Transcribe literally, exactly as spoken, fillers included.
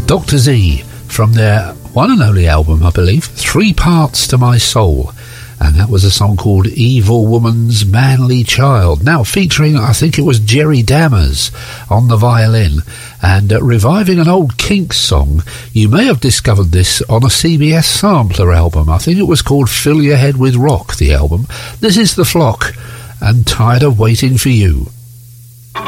Doctor Z from their one and only album, I believe, Three Parts to My Soul. And that was a song called Evil Woman's Manly Child. Now featuring, I think it was Jerry Dammers on the violin. And uh, reviving an old Kinks song. You may have discovered this on a C B S sampler album. I think it was called Fill Your Head with Rock, the album. This is The Flock, and Tired of Waiting for You.